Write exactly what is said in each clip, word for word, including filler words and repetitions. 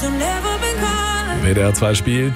W D R zwei spielt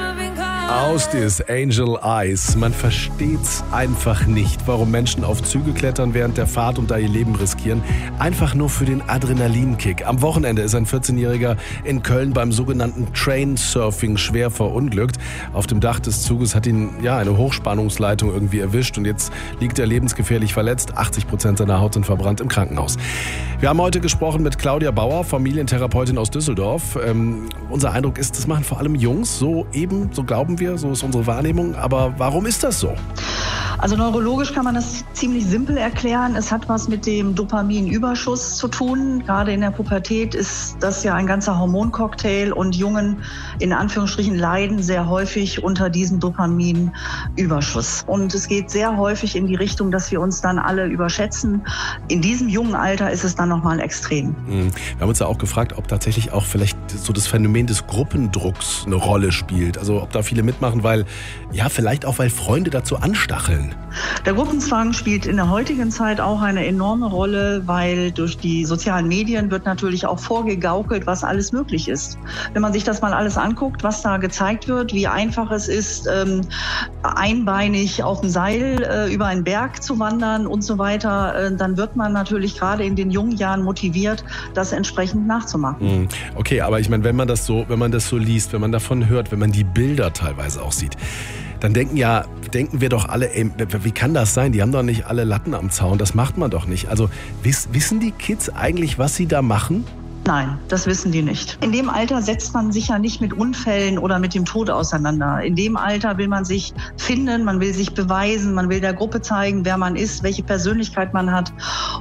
aus des Angel Eyes. Man versteht's einfach nicht, warum Menschen auf Züge klettern während der Fahrt und da ihr Leben riskieren. Einfach nur für den Adrenalinkick. Am Wochenende ist ein vierzehnjähriger in Köln beim sogenannten Train-Surfing schwer verunglückt. Auf dem Dach des Zuges hat ihn ja eine Hochspannungsleitung irgendwie erwischt und jetzt liegt er lebensgefährlich verletzt. achtzig Prozent seiner Haut sind verbrannt im Krankenhaus. Wir haben heute gesprochen mit Claudia Bauer, Familientherapeutin aus Düsseldorf. Ähm, unser Eindruck ist, das machen vor allem Jungs, so eben, so glauben wir, so ist unsere Wahrnehmung. Aber warum ist das so? Also neurologisch kann man das ziemlich simpel erklären. Es hat was mit dem Dopaminüberschuss zu tun. Gerade in der Pubertät ist das ja ein ganzer Hormoncocktail und Jungen in Anführungsstrichen leiden sehr häufig unter diesem Dopaminüberschuss. Und es geht sehr häufig in die Richtung, dass wir uns dann alle überschätzen. In diesem jungen Alter ist es dann nochmal extrem. Wir haben uns ja auch gefragt, ob tatsächlich auch vielleicht so das Phänomen des Gruppendrucks eine Rolle spielt. Also ob da viele mitmachen, weil, ja, vielleicht auch, weil Freunde dazu anstacheln. Der Gruppenzwang spielt in der heutigen Zeit auch eine enorme Rolle, weil durch die sozialen Medien wird natürlich auch vorgegaukelt, was alles möglich ist. Wenn man sich das mal alles anguckt, was da gezeigt wird, wie einfach es ist, ähm, einbeinig auf dem Seil äh, über einen Berg zu wandern und so weiter, äh, dann wird man natürlich gerade in den jungen Jahren motiviert, das entsprechend nachzumachen. Okay, aber ich meine, wenn man das so, wenn man das so liest, wenn man davon hört, wenn man die Bilder teilweise auch sieht, dann denken ja, denken wir doch alle, ey, wie kann das sein? Die haben doch nicht alle Latten am Zaun, das macht man doch nicht. Also wiss, wissen die Kids eigentlich, was sie da machen? Nein, das wissen die nicht. In dem Alter setzt man sich ja nicht mit Unfällen oder mit dem Tod auseinander. In dem Alter will man sich finden, man will sich beweisen, man will der Gruppe zeigen, wer man ist, welche Persönlichkeit man hat.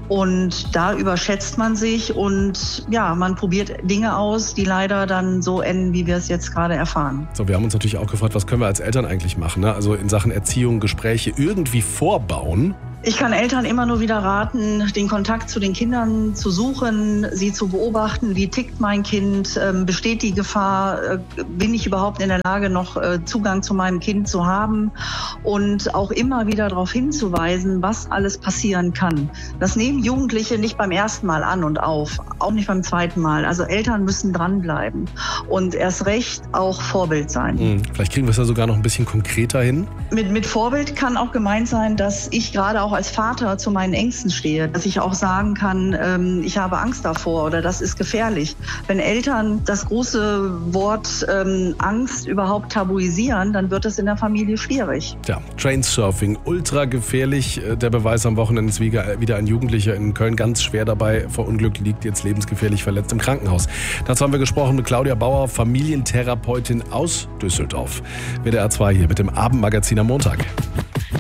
Und da überschätzt man sich und ja, man probiert Dinge aus, die leider dann so enden, wie wir es jetzt gerade erfahren. So, wir haben uns natürlich auch gefragt, was können wir als Eltern eigentlich machen? Ne? Also in Sachen Erziehung, Gespräche irgendwie vorbauen. Ich kann Eltern immer nur wieder raten, den Kontakt zu den Kindern zu suchen, sie zu beobachten, wie tickt mein Kind, ähm, besteht die Gefahr, äh, bin ich überhaupt in der Lage, noch äh, Zugang zu meinem Kind zu haben und auch immer wieder darauf hinzuweisen, was alles passieren kann. Das nehmen Jugendliche nicht beim ersten Mal an und auf, auch nicht beim zweiten Mal. Also Eltern müssen dranbleiben und erst recht auch Vorbild sein. Hm, vielleicht kriegen wir es ja sogar noch ein bisschen konkreter hin. Mit, mit Vorbild kann auch gemeint sein, dass ich gerade auch als Vater zu meinen Ängsten stehe, dass ich auch sagen kann, ähm, ich habe Angst davor oder das ist gefährlich. Wenn Eltern das große Wort ähm, Angst überhaupt tabuisieren, dann wird es in der Familie schwierig. Tja, Trainsurfing, ultra gefährlich. Der Beweis am Wochenende ist wieder ein Jugendlicher in Köln ganz schwer dabei verunglückt, liegt jetzt lebensgefährlich verletzt im Krankenhaus. Dazu haben wir gesprochen mit Claudia Bauer, Familientherapeutin aus Düsseldorf. W D R zwei hier mit dem Abendmagazin am Montag.